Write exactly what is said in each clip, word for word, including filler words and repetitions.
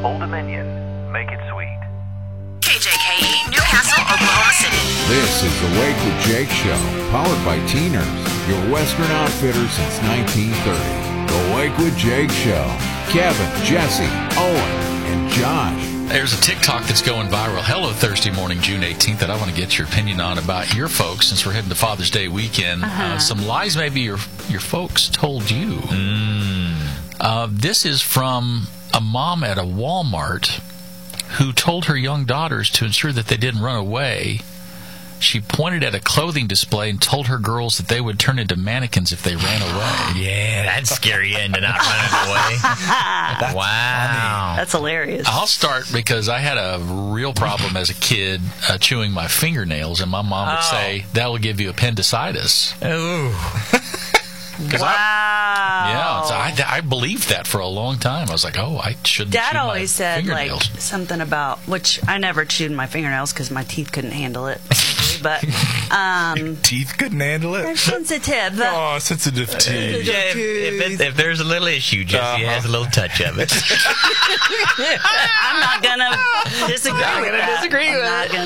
Old Dominion. Make it sweet. K J K E, Newcastle, Oklahoma City. This is the Wake with Jake Show, powered by Teeners, your Western outfitter since nineteen thirty. The Wake with Jake Show. Kevin, Jesse, Owen, and Josh. There's a TikTok that's going viral. Hello, Thursday morning, June eighteenth, that I want to get your opinion on about your folks, since we're heading to Father's Day weekend. Uh-huh. Uh, some lies maybe your your folks told you. Mm. Uh, this is from a mom at a Walmart who told her young daughters to ensure that they didn't run away. She pointed at a clothing display and told her girls that they would turn into mannequins if they ran away. Yeah, that'd scare you into not running away. That's wow. funny. That's hilarious. I'll start because I had a real problem as a kid uh, chewing my fingernails, and my mom would Oh. say, that will give you appendicitis. Ooh. Cause Wow. I, yeah, so I, I believed that for a long time. I was like, oh, I shouldn't Dad chew my always said like fingernails. something about, which I never chewed my fingernails because my teeth couldn't handle it. But um, Teeth couldn't handle they're it. sensitive. Oh, sensitive teeth. Yeah, if, if, it, if there's a little issue, Jesse Uh-huh. has a little touch of it. I'm not gonna disagree Not with gonna that. disagree I'm with not it.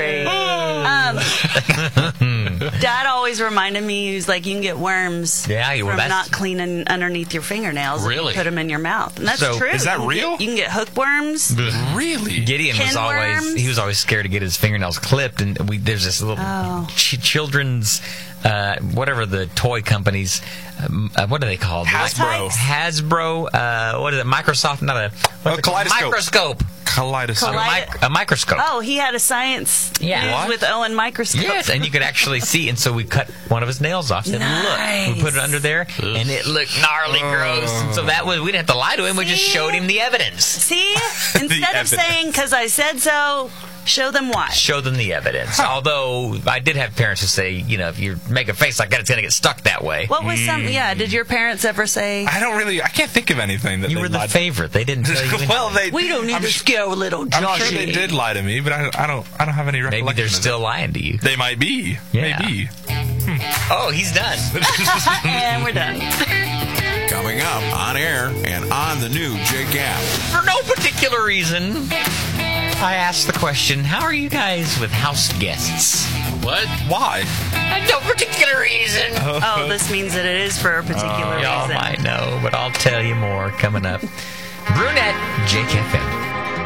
gonna disagree. Um, Dad always reminded me, he was like, you can get worms Yeah, well, from that's- not cleaning underneath your fingernails. Really? If you put them in your mouth, and that's So, true. is that You can real? Get, you can get hookworms. Really? Gideon was always Pinworms? he was always scared to get his fingernails clipped, and we there's this little Oh. ch- children's uh, whatever the toy companies um, uh, what are they called? Hasbro. Hasbro. Uh, what is it? Microsoft? Not a what's A it called? kaleidoscope. Microscope. Kaleidoscope. Kaleid- A, mic- a microscope. Oh, he had a science Yeah. news What? with Owen microscope. Yes, and you could actually see, and so we cut one of his nails off. Said, Nice. look, we put it under there, and it looked gnarly, gross. And so that was we didn't have to lie to him. We just See? showed him the evidence. See, instead of evidence. saying "because I said so," show them why. Show them the evidence. Although I did have parents who say, you know, if you make a face like that, it's going to get stuck that way. What was some? Yeah, did your parents ever say? I don't really. I can't think of anything that You they were the lied. favorite. They didn't tell you anything. Well, they. We don't need I'm to sh- scare little I'm Josh. sure they did lie to me, but I, I don't. I don't have any recollection. Maybe they're of still it. lying to you. They might be. Yeah. Maybe. Oh, he's done. And we're done. Coming up on air and on the new Jake app. For no particular reason, I asked the question, how are you guys with house guests? What? Why? Uh, no particular reason. Oh, this means that it is for a particular Y'all reason. might know, but I'll tell you more coming up. Brunette, Jake F M.